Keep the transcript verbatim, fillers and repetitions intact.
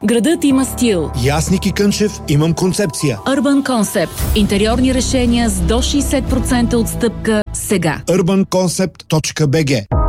Градът има стил. И аз, Ники Кънчев, имам концепция. Urban Concept. Интериорни решения с до шейсет процента отстъпка сега. urban concept точка би джи